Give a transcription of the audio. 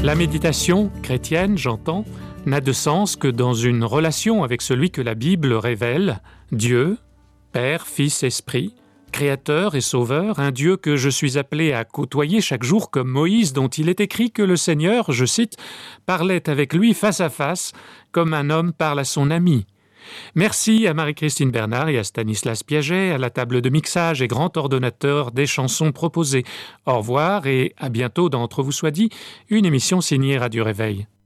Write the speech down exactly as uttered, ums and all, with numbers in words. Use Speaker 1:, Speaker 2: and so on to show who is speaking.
Speaker 1: La méditation chrétienne, j'entends, n'a de sens que dans une relation avec celui que la Bible révèle, Dieu, Père, Fils, Esprit, Créateur et Sauveur, un Dieu que je suis appelé à côtoyer chaque jour comme Moïse, dont il est écrit que le Seigneur, je cite, « parlait avec lui face à face, comme un homme parle à son ami ». Merci à Marie-Christine Bernard et à Stanislas Piaget, à la table de mixage et grand ordonnateur des chansons proposées. Au revoir et à bientôt dans Entre vous soit dit, une émission signée Radio Réveil.